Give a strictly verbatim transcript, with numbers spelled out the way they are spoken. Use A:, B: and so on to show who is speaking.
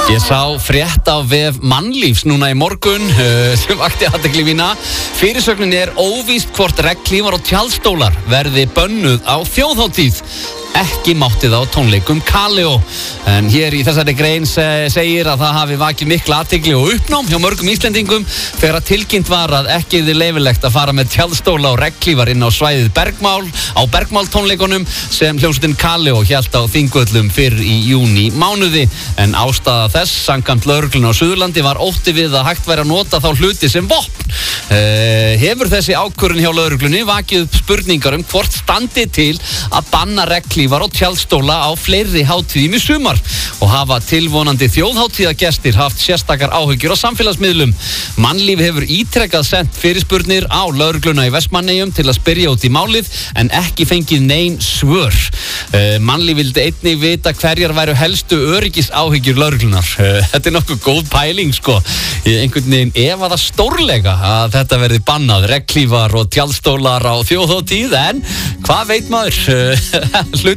A: Ég sá frétt á vef Mannlífs núna í morgun uh, sem vakti athygli mína. Fyrirsögnin er óvíst hvort regnhlífar og tjaldstólar verði bönnuð á þjóðhátíð. Ekki mátti það á tónleikum Kaleo. En hér í þessari grein segir að það hafi vakið mikla athygli og uppnám hjá mörgum Íslendingum þegar tilkynnt var að ekki yrði leyfilegt að fara með tjaldstóla og regnhlífar inn á svæðið Bergmál á Bergmál tónleikunum sem hljómsveitin Kaleo hélt á Þingvöllum fyrr í júní mánuði. En ástæða þess samkvæmt lögreglunni á Suðurlandi var ótti við að hægt væri að nota þá hluti sem vopn. Uh, hefur þessi ákvörðun hjá lögreglunni vakið upp spurningar um hvort standi til að banna regnhlífar og tjaldstóla á fleiri hátíðum í sumar og hafa tilvonandi þjóðhátíðagestir haft sérstakar áhyggjur á samfélagsmiðlum. Mannlíf hefur ítrekað sent fyrirspurnir á lögregluna í Vestmannaeyjum til að spyrja út í málið en ekki fengið nein svör. Uh, Mannlíf vildi einnig vita hverjar væru helstu öryggisáhyggjur lögreglunar. Uh, þetta er nokkuð góð pæling sko. Ég einhvern veginn efa það stórlega að þetta verði bannað, regnhlífar og tjaldstólar á þjóðhátíð, en hvað veit maður? Hluti